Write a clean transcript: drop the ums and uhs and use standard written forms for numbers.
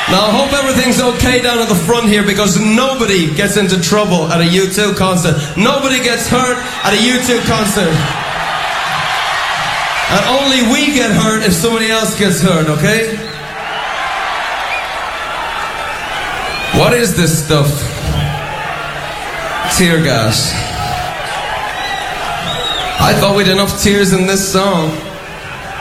Now I hope everything's okay down at the front here, because nobody gets into trouble at a U2 concert. Nobody gets hurt at a U2 concert. And only we get hurt if somebody else gets hurt, okay? What is this stuff? Tear gas. I thought we'd enough tears in this song.